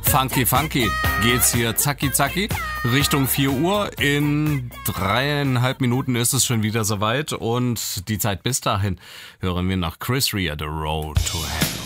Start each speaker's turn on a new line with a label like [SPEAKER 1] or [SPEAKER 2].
[SPEAKER 1] Funky Funky geht's hier zacki zacki Richtung 4 Uhr. In 3,5 Minuten ist es schon wieder soweit und die Zeit bis dahin hören wir nach Chris Rea, The Road to Hell.